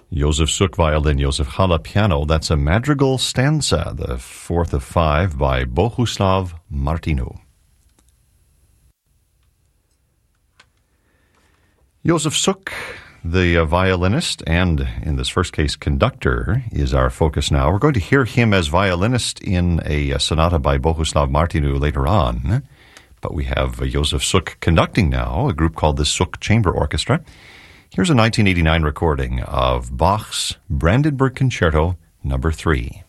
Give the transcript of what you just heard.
Josef Suk violin, Josef Hala piano. That's a madrigal stanza, the fourth of five by Bohuslav Martinu. Josef Suk, the violinist and, in this first case, conductor, is our focus now. We're going to hear him as violinist in a sonata by Bohuslav Martinu later on. But we have Josef Suk conducting now, a group called the Suk Chamber Orchestra. Here's a 1989 recording of Bach's Brandenburg Concerto No. 3.